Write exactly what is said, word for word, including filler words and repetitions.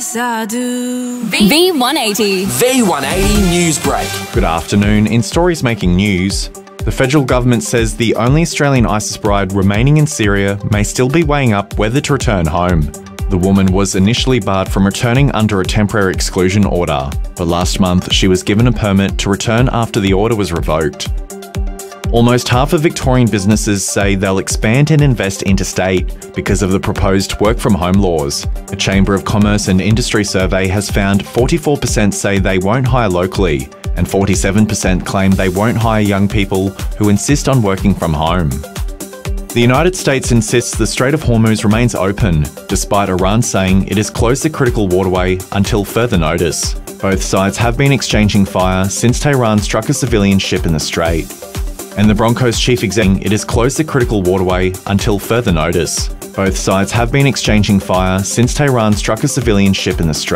Yes, I do. V one eighty. V one eighty News Break. Good afternoon. In stories making news, the federal government says the only Australian ISIS bride remaining in Syria may still be weighing up whether to return home. The woman was initially barred from returning under a temporary exclusion order, but last month she was given a permit to return after the order was revoked. Almost half of Victorian businesses say they'll expand and invest interstate because of the proposed work-from-home laws. A Chamber of Commerce and Industry survey has found forty-four percent say they won't hire locally, and forty-seven percent claim they won't hire young people who insist on working from home. The United States insists the Strait of Hormuz remains open, despite Iran saying it has closed the critical waterway until further notice. Both sides have been exchanging fire since Tehran struck a civilian ship in the strait. And the Broncos chief executive it has closed the critical waterway until further notice. Both sides have been exchanging fire since Tehran struck a civilian ship in the strait.